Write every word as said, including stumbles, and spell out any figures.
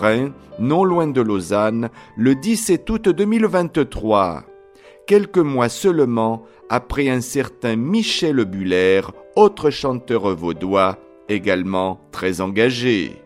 Rhin, non loin de Lausanne, le dix-sept août deux mille vingt-trois, quelques mois seulement après un certain Michel Buller, autre chanteur vaudois, également très engagé.